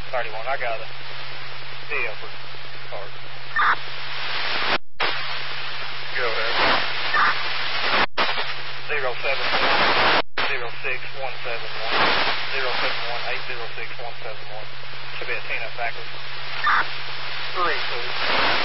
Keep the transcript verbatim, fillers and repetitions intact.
thirty-one, I got a D upper card. Go ahead. Zero seven one zero six one seven one zero seven one eight zero six one seven one. Should be a T N F backwards. Three, please.